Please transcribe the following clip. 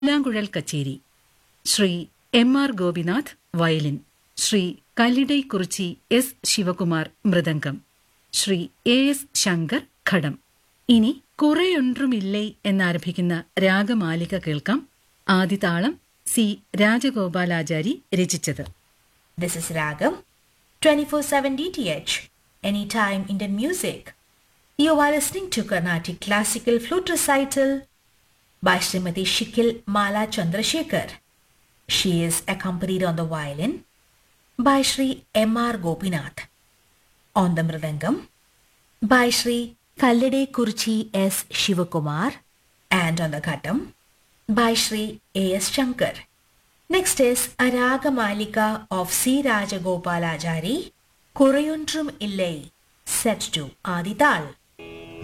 പുല്ലാങ്കുഴൽ കച്ചേരി. Shri M R Gopinath violin, Shri കല്ലിടൈക്കുറിച്ചി S Shivakumar mridangam, Shri A S Shankar ഘടം. ഇനി കുറെയൊன்றுമില്ലേ എന്നാരംഭിക്കുന്ന രാഗമാലിക കേൾക്കാം. ആദിതാളം സി രാജഗോപാലാചാരി രചിച്ചത്. This is Ragam 24/7 DTH, anytime Indian music. You are listening to Carnatic Classical Flute Recital by Srimati Shikil Mala Chandrasekhar. She is accompanied on the violin by Sri M. R. Gopinath, on the mridangam by Sri Kallidaikurchi S. Shivakumar, and on the ghatam by Sri A. S. Shankar. Next is a Ragamalika of C. Rajagopalachari, Kurayundrum Illai, set to Adital.